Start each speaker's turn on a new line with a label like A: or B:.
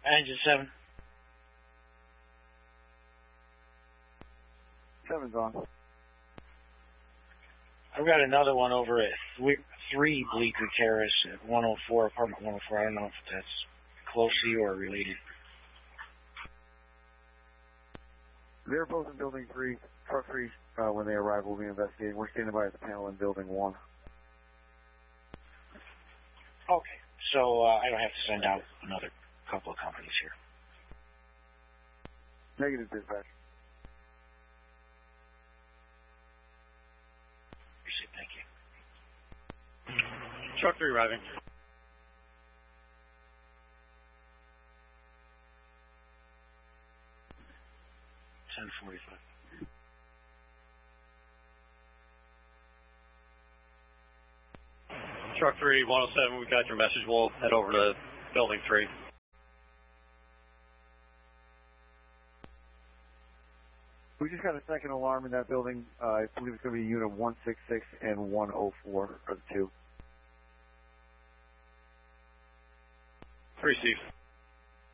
A: Engine 7.
B: 7's on.
A: I've got another one over at 3 Bleecker Terrace at 104, apartment 104. I don't know if that's close to you or related.
B: They're both in building 3. Truck 3, when they arrive, will be investigating. We're standing by at the panel in building 1.
A: Okay, so I don't have to send out another couple of companies here.
B: Negative dispatch.
A: Thank you.
C: Truck 3 arriving.
A: $10:45.
C: Truck 3, 107, we got your message. We'll head over to building 3.
B: We just got a second alarm in that building. I believe it's going to be unit 166 and 104 are the two.
C: 3 Steve.